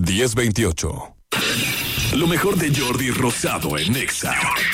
1028. Lo mejor de Jordi Rosado en Exa.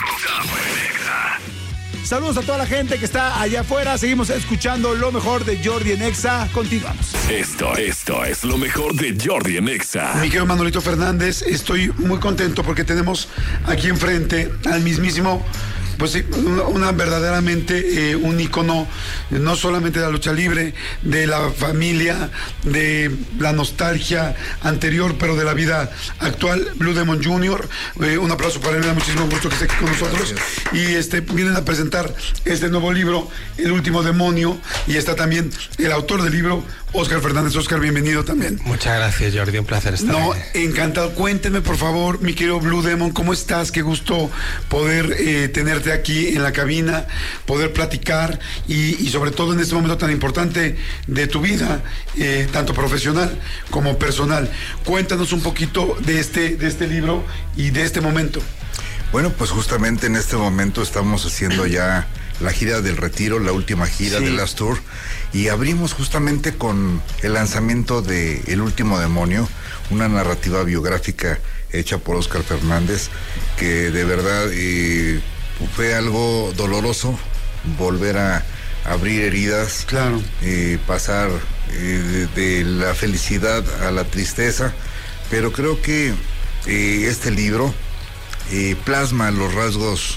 Saludos a toda la gente que está allá afuera. Seguimos escuchando lo mejor de Jordi en Exa. Continuamos. Esto es lo mejor de Jordi en Exa. Mi querido Manolito Fernández, estoy muy contento porque tenemos aquí enfrente al mismísimo, pues una verdaderamente un ícono, no solamente de la lucha libre, de la familia, de la nostalgia anterior, pero de la vida actual, Blue Demon Jr. Un aplauso para él, me da muchísimo gusto que esté aquí con nosotros. Gracias. Y vienen a presentar este nuevo libro, El Último Demonio, y está también el autor del libro, Óscar Fernández. Óscar, bienvenido también. Muchas gracias, Jordi, un placer estar aquí. Encantado. Cuéntenme, por favor, mi querido Blue Demon, ¿cómo estás? Qué gusto poder tenerte aquí en la cabina, poder platicar y sobre todo en este momento tan importante de tu vida, tanto profesional como personal. Cuéntanos un poquito de este libro y de este momento. Bueno, pues justamente en este momento estamos haciendo ya la gira del retiro, la última gira de Last Tour, y abrimos justamente con el lanzamiento de El Último Demonio, una narrativa biográfica hecha por Óscar Fernández, que de verdad fue algo doloroso volver a abrir heridas, claro, pasar de la felicidad a la tristeza, pero creo que este libro plasma los rasgos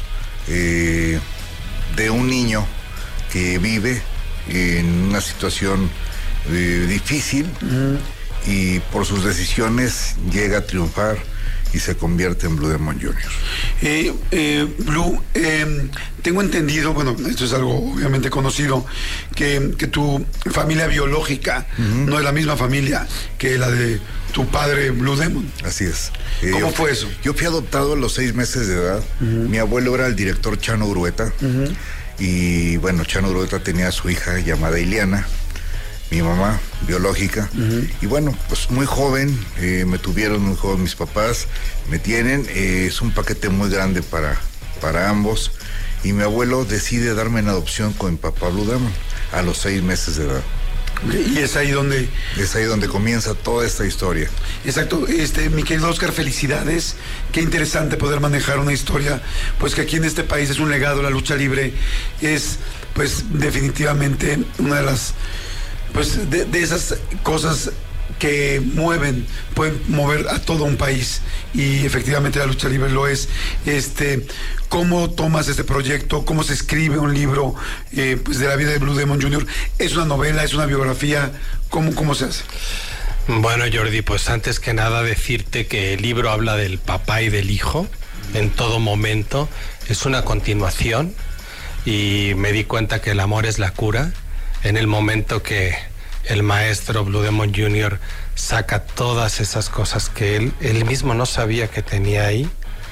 de un niño que vive en una situación difícil y por sus decisiones llega a triunfar y se convierte en Blue Demon Jr. Blue, tengo entendido, bueno, esto es algo obviamente conocido, que tu familia biológica no es la misma familia que la de tu padre Blue Demon. Así es. ¿Cómo fue eso? Yo fui adoptado a los 6 meses de edad. Mi abuelo era el director Chano Grueta. Y bueno, Chano Grueta tenía a su hija llamada Ileana, mi mamá biológica. Y bueno, pues muy joven, me tuvieron muy joven mis papás, me tienen. Es un paquete muy grande para ambos. Y mi abuelo decide darme en adopción con mi papá Blue Demon a los 6 meses de edad. Y es ahí donde... Es ahí donde comienza toda esta historia. Exacto. Mi querido Óscar, felicidades. Qué interesante poder manejar una historia, pues que aquí en este país es un legado. La lucha libre es, pues, definitivamente una de las, pues, de esas cosas que pueden mover a todo un país, y efectivamente la lucha libre lo es. ¿Cómo tomas este proyecto? ¿Cómo se escribe un libro pues de la vida de Blue Demon Jr.? ¿Es una novela? ¿Es una biografía? ¿Cómo se hace? Bueno, Jordi, pues antes que nada decirte que el libro habla del papá y del hijo en todo momento. Es una continuación y me di cuenta que el amor es la cura. En el momento que el maestro Blue Demon Jr. saca todas esas cosas que él mismo no sabía que tenía ahí,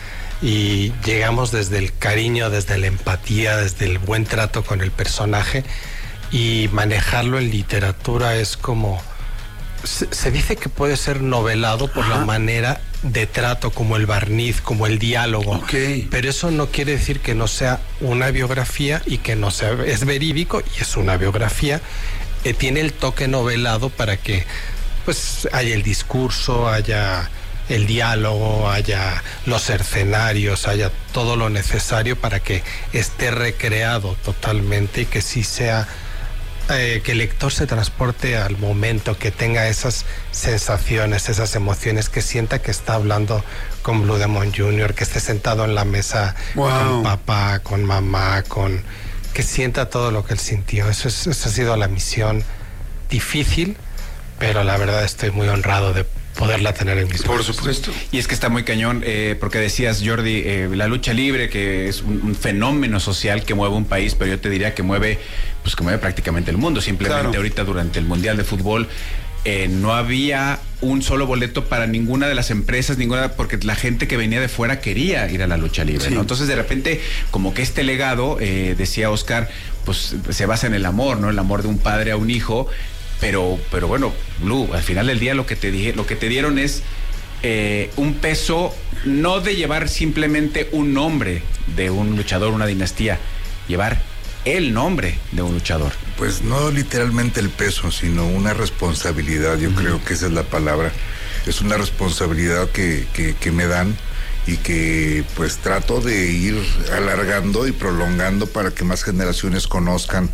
y llegamos desde el cariño, desde la empatía, desde el buen trato con el personaje, y manejarlo en literatura es como... Se dice que puede ser novelado por la manera de trato, como el barniz, como el diálogo. Pero eso no quiere decir que no sea una biografía y que no sea... Es verídico y es una biografía. Tiene el toque novelado para que pues haya el discurso, haya el diálogo, haya los escenarios, haya todo lo necesario para que esté recreado totalmente y que sí sea que el lector se transporte al momento, que tenga esas sensaciones, esas emociones, que sienta que está hablando con Blue Demon Jr., que esté sentado en la mesa con papá, con mamá, que sienta todo lo que él sintió. Esa ha sido la misión difícil, pero la verdad estoy muy honrado de poderla tener en mis manos. Por supuesto. Y es que está muy cañón, porque decías, Jordi, la lucha libre, que es un fenómeno social que mueve un país, pero yo te diría que mueve prácticamente el mundo. Simplemente ahorita durante el Mundial de Fútbol no había un solo boleto para ninguna de las empresas, porque la gente que venía de fuera quería ir a la lucha libre, ¿no? Entonces de repente como que este legado, decía Óscar, pues se basa en el amor, ¿no? El amor de un padre a un hijo. Pero bueno, Blue, al final del día lo que te dieron es un peso, no de llevar simplemente un nombre de un luchador, una dinastía, llevar el nombre de un luchador. Pues no literalmente el peso, sino una responsabilidad. Yo creo que esa es la palabra. es una responsabilidad que me dan y que pues trato de ir alargando y prolongando para que más generaciones conozcan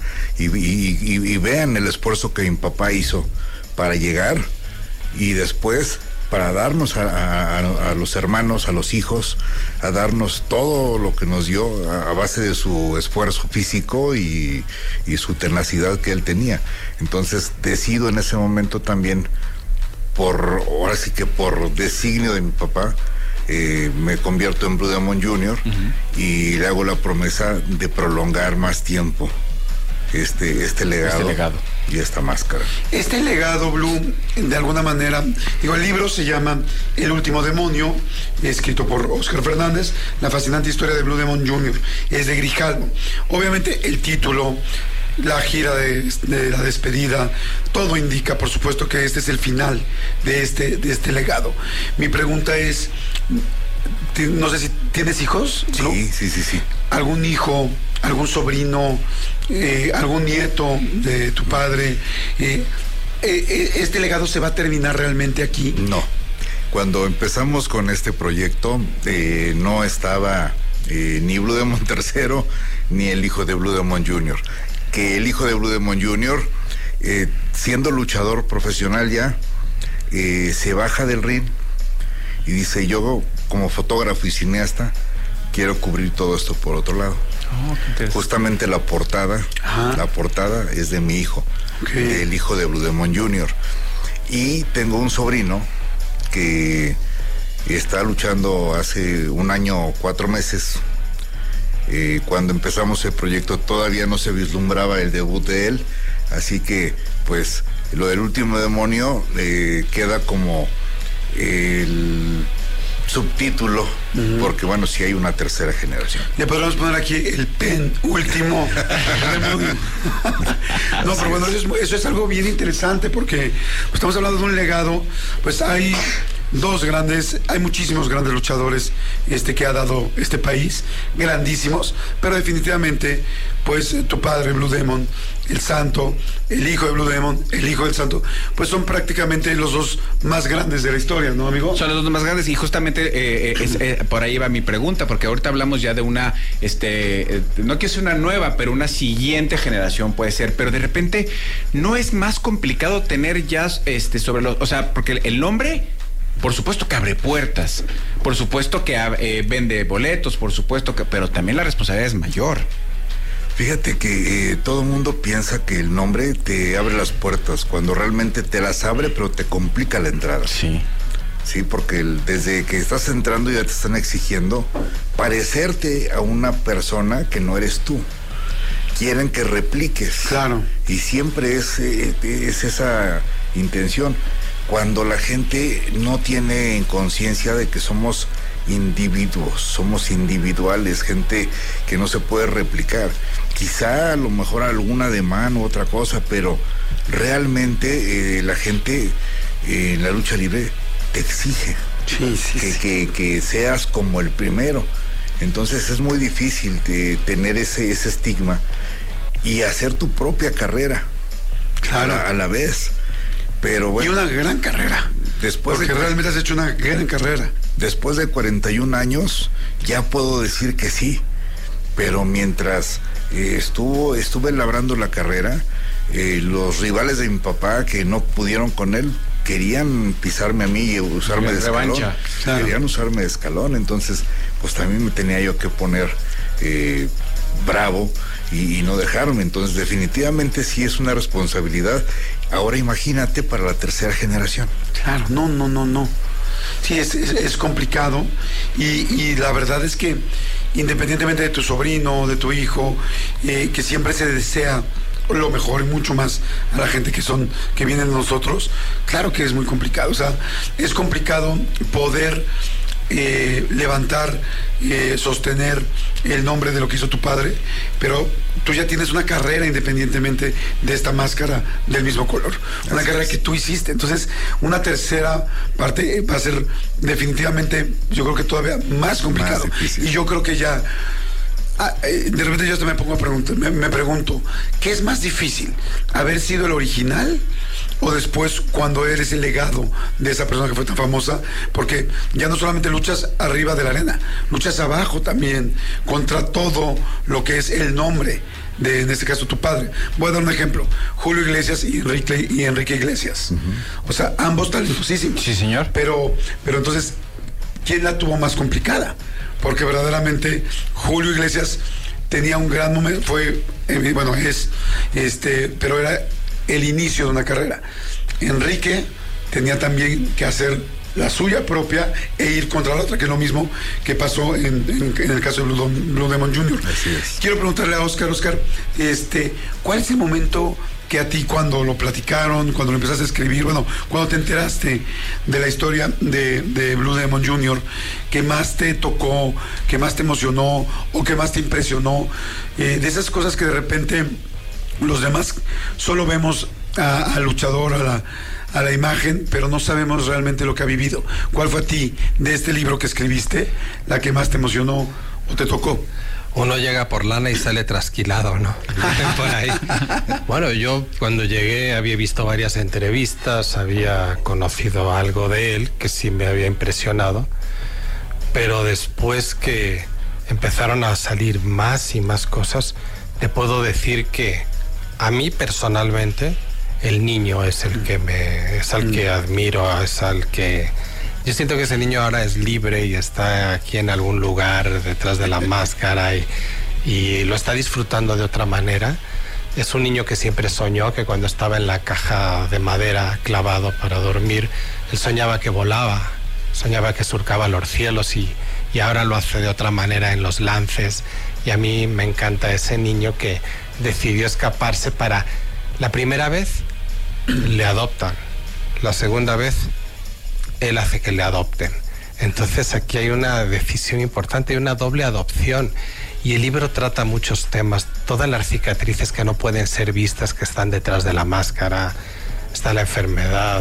y vean el esfuerzo que mi papá hizo para llegar y después para darnos a los hermanos, a los hijos, a darnos todo lo que nos dio a base de su esfuerzo físico y su tenacidad que él tenía. Entonces decido en ese momento también, ahora sí que por designio de mi papá, me convierto en Blue Demon Jr. Y le hago la promesa de prolongar más tiempo este legado y esta máscara. Este legado, Blue, de alguna manera, el libro se llama El último demonio, escrito por Óscar Fernández, la fascinante historia de Blue Demon Jr. Es de Grijalvo. Obviamente el título, la gira de la despedida, todo indica, por supuesto, que este es el final de este legado. Mi pregunta es, no sé si tienes hijos, ¿no? Sí. ¿Algún hijo, algún sobrino, algún nieto de tu padre? ¿Este legado se va a terminar realmente aquí? No. Cuando empezamos con este proyecto, no estaba ni Blue Demon III ni el hijo de Blue Demon Jr. Que el hijo de Blue Demon Jr., siendo luchador profesional ya, se baja del ring y dice: yo como fotógrafo y cineasta quiero cubrir todo esto por otro lado. Justamente la portada es de mi hijo, del hijo de Blue Demon Jr. Y tengo un sobrino que está luchando hace 1 año 4 meses. Cuando empezamos el proyecto todavía no se vislumbraba el debut de él, así que pues lo del último demonio queda como el subtítulo, porque bueno, sí hay una tercera generación. Le podríamos poner aquí el penúltimo demonio. No, pero bueno, eso es algo bien interesante, porque estamos hablando de un legado. Pues hay hay muchísimos grandes luchadores que ha dado este país, grandísimos, pero definitivamente, pues tu padre, Blue Demon, el Santo, el hijo de Blue Demon, el hijo del Santo, pues son prácticamente los dos más grandes de la historia, ¿no, amigo? Son los dos más grandes, y justamente por ahí va mi pregunta, porque ahorita hablamos ya de una, no que sea una nueva, pero una siguiente generación puede ser, pero de repente no es más complicado tener ya sobre los, o sea, porque el nombre, por supuesto que abre puertas, por supuesto que vende boletos, por supuesto que, pero también la responsabilidad es mayor. Fíjate que todo el mundo piensa que el nombre te abre las puertas, cuando realmente te las abre, pero te complica la entrada. Sí. Sí, porque desde que estás entrando ya te están exigiendo parecerte a una persona que no eres tú. Quieren que repliques. Claro. Y siempre es esa intención. Cuando la gente no tiene conciencia de que somos individuos, somos individuales, gente que no se puede replicar. Quizá a lo mejor alguna ademán u otra cosa, pero realmente la gente en la lucha libre te exige que seas como el primero. Entonces es muy difícil tener ese estigma y hacer tu propia carrera, claro, a la vez. Pero bueno, y una gran carrera. Porque realmente has hecho una gran carrera. Después de 41 años, ya puedo decir que sí. Pero mientras estuve labrando la carrera, los rivales de mi papá que no pudieron con él, querían pisarme a mí y usarme de escalón. Claro. Querían usarme de escalón. Entonces, pues también me tenía yo que poner bravo y no dejarme. Entonces, definitivamente sí es una responsabilidad. Ahora imagínate para la tercera generación. Claro, no. Sí, es complicado. Y la verdad es que, independientemente de tu sobrino, de tu hijo, que siempre se desea lo mejor y mucho más a la gente que viene de nosotros, claro que es muy complicado. O sea, es complicado poder levantar, sostener el nombre de lo que hizo tu padre, pero tú ya tienes una carrera independientemente de esta máscara del mismo color, una carrera que tú hiciste. Entonces, una tercera parte va a ser definitivamente, yo creo que todavía más complicado. Y yo creo que ya de repente yo hasta me pongo a preguntar, me pregunto, ¿qué es más difícil? ¿Haber sido el original o después cuando eres el legado de esa persona que fue tan famosa, porque ya no solamente luchas arriba de la arena, luchas abajo también contra todo lo que es el nombre de, en este caso, tu padre. Voy a dar un ejemplo: Julio Iglesias y Enrique Iglesias. O sea, ambos talentosísimos. Sí, señor. Pero entonces, ¿quién la tuvo más complicada? Porque verdaderamente Julio Iglesias tenía un gran momento, pero era el inicio de una carrera. Enrique tenía también que hacer la suya propia e ir contra la otra, que es lo mismo que pasó en el caso de Blue Demon Jr. Así es. Quiero preguntarle a Oscar, ¿cuál es el momento que a ti, cuando lo platicaron, cuando lo empezaste a escribir, cuando te enteraste de la historia de Blue Demon Jr., que más te tocó, que más te emocionó o que más te impresionó? De esas cosas que de repente los demás solo vemos al luchador, a la imagen, pero no sabemos realmente lo que ha vivido. ¿Cuál fue a ti, de este libro que escribiste, la que más te emocionó o te tocó? Uno llega por lana y sale trasquilado, ¿no? Por ahí. Bueno, yo cuando llegué había visto varias entrevistas, había conocido algo de él que sí me había impresionado, pero después que empezaron a salir más y más cosas, te puedo decir que a mí personalmente el niño es el que es al que admiro, es al que yo siento que ese niño ahora es libre y está aquí en algún lugar detrás de la máscara y lo está disfrutando de otra manera. Es un niño que siempre soñó que cuando estaba en la caja de madera clavado para dormir, él soñaba que volaba, soñaba que surcaba los cielos y ahora lo hace de otra manera en los lances. Y a mí me encanta ese niño que decidió escaparse para... La primera vez le adoptan, la segunda vez él hace que le adopten. Entonces aquí hay una decisión importante, hay una doble adopción. Y el libro trata muchos temas, todas las cicatrices que no pueden ser vistas, que están detrás de la máscara. Está la enfermedad,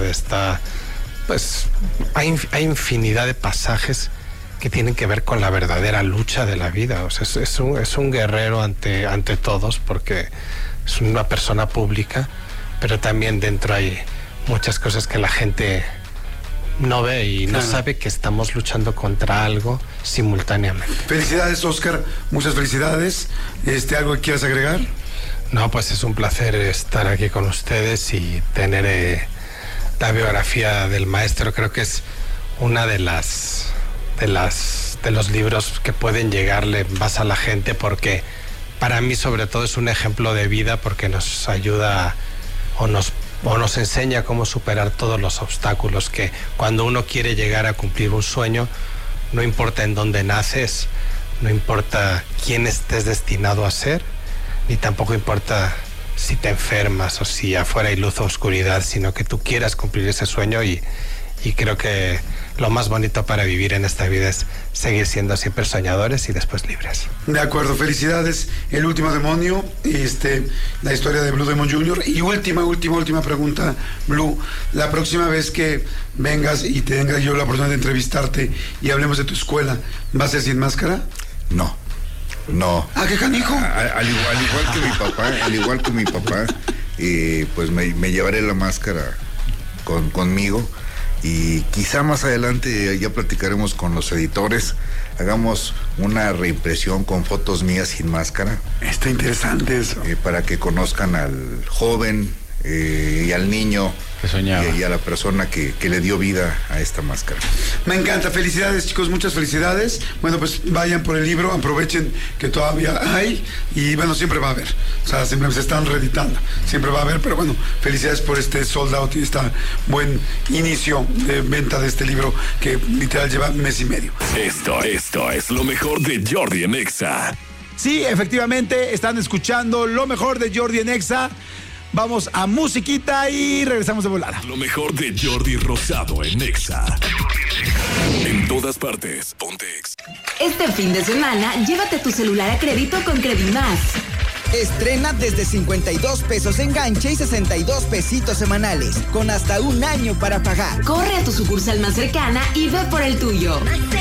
hay infinidad de pasajes que tienen que ver con la verdadera lucha de la vida. O sea, es un guerrero ante todos, porque es una persona pública, pero también dentro hay muchas cosas que la gente no ve y no sabe que estamos luchando contra algo simultáneamente. Felicidades, Oscar, muchas felicidades. ¿Algo que quieras agregar? No, pues es un placer estar aquí con ustedes y tener la biografía del maestro. Creo que es una de los libros que pueden llegarle más a la gente, porque para mí sobre todo es un ejemplo de vida, porque nos ayuda o nos enseña cómo superar todos los obstáculos, que cuando uno quiere llegar a cumplir un sueño, no importa en dónde naces, no importa quién estés destinado a ser, ni tampoco importa si te enfermas o si afuera hay luz o oscuridad, sino que tú quieras cumplir ese sueño y creo que lo más bonito para vivir en esta vida es seguir siendo siempre soñadores y después libres. De acuerdo, felicidades. El último demonio, la historia de Blue Demon Jr. Y última pregunta, Blue. La próxima vez que vengas y tenga yo la oportunidad de entrevistarte y hablemos de tu escuela, ¿va a ser sin máscara? No. ¿Ah, qué canijo? Al igual que mi papá, pues me llevaré la máscara conmigo. Y quizá más adelante ya platicaremos con los editores, hagamos una reimpresión con fotos mías sin máscara. Está interesante eso. Para que conozcan al joven y al niño que soñaba y a la persona que le dio vida a esta máscara. Me encanta, felicidades, chicos, muchas felicidades. Bueno, pues vayan por el libro, aprovechen que todavía hay y siempre va a haber. O sea, siempre se están reeditando, siempre va a haber, pero felicidades por este sold out y este buen inicio de venta de este libro que literal lleva mes y medio. Esto es lo mejor de Jordi en Exa. Sí, efectivamente, están escuchando lo mejor de Jordi en Exa. Vamos a musiquita y regresamos de volada. Lo mejor de Jordi Rosado en Exa. En todas partes, ponte Exa. Este fin de semana, llévate tu celular a crédito con Credimás. Estrena desde 52 pesos enganche y 62 pesitos semanales, con hasta un año para pagar. Corre a tu sucursal más cercana y ve por el tuyo.